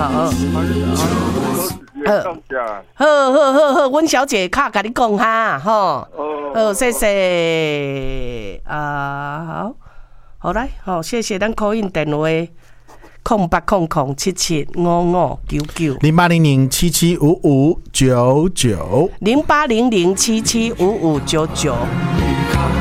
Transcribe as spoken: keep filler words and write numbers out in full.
好好。好好好好，阮小姐卡甲你讲哈，吼，好，谢谢啊，好，好来，好，谢谢咱 call in 电话。空八空空七七五五九九零八零零七七五五九九零八零零七七五五九九。